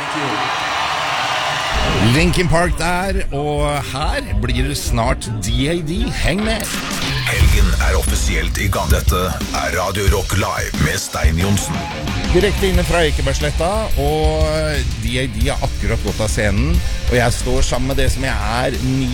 Linkin Park der, og her blir det snart DAD. Heng med! Helgen offisielt i gang. Dette Radio Rock Live med Stein Johnsen. Direkte inne fra Ekebergsletta, og DAD har akkurat gått av scenen, og jeg står sammen med det som jeg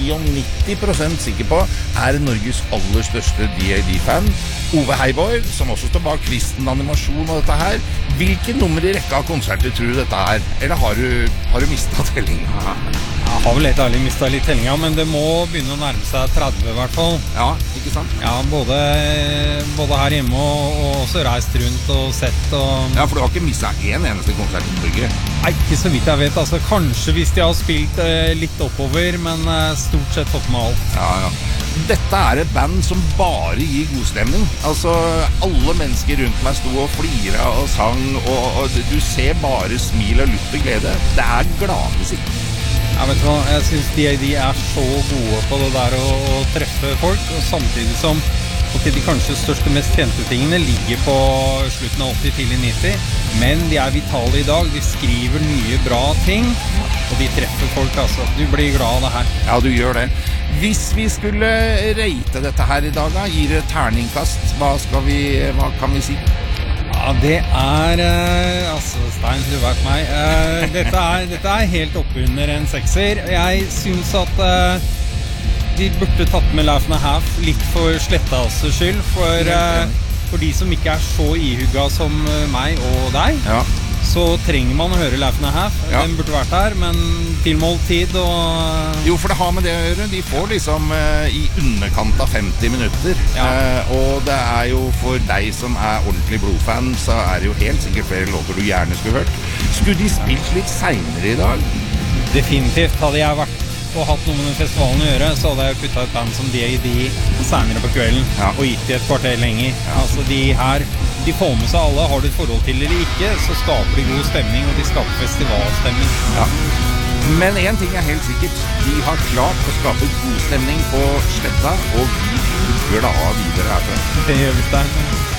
99% sikker på Norges aller største DAD-fan, Ove Heiborg, som også står bak kvisten animasjon og dette her. Hvilke nummer i rekka av konserter tror du dette eller har du mistet tellingen? Jeg har vel ærlig mistet litt tellinga, men det må begynne å nærme seg 30 i hvert fall. Ja, ikke sant? Ja, både her hjemme og også reist rundt og sett og... Ja, for du har ikke mistet en eneste konsert i Norge? Nei, ikke så vidt jeg vet. Altså, kanskje hvis de har spilt litt oppover, men stort sett fått med alt. Ja. Dette et band som bare gir god stemning. Altså, alle mennesker rundt meg sto og flira og sang, og du ser bare smil og lutt og glede. Det gladmusikk. Ja, vet du hva, jeg synes DAD så gode på det der å treffe folk, og samtidig som de kanskje største, mest kjente tingene ligger på slutten av 80, tidlig 90, men de vitale i dag, de skriver nye bra ting, og de treffer folk, altså. Du blir glad av det her. Ja, du gjør det. Hvis vi skulle rate dette her i dag, gir det terningkast, hva kan vi si? Ja, det altså Stein, du vet meg. Dette helt oppunder en 6er. Jeg synes at de burde tatt med Laugh and a Half litt for Slettas skyld, for de som ikke så ihugga som meg og deg. Ja. Så trenger man å høre Laugh and a Half. Ja. Den burde vært her, men tilmålt tid og... Jo, for det har med det å gjøre. De får liksom i underkant av 50 minutter. Ja. Og det jo for deg som ordentlig blodfan, så det jo helt sikkert flere låter du gjerne skulle hørt. Skulle de spilt litt senere i dag? Definitivt. Hadde jeg vært og hatt noe med den festivalen å gjøre, så hadde jeg puttet et band som DAD senere på kvelden, og gitt de et kvarter lenger. Ja. Altså de får med seg alle. Har du et forhold til eller ikke, så skaper de god stemning, og de skaper festivalstemning. Ja. Men en ting helt sikkert, de har klart å skape god stemning på Sletta, og vi blir glade videre herfra. Det gjør vi, Stein.